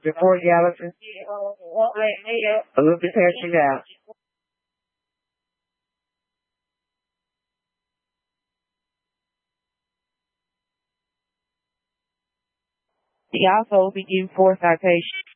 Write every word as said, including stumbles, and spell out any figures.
before Gallatin. A little bit past you now. He also will be getting four citations.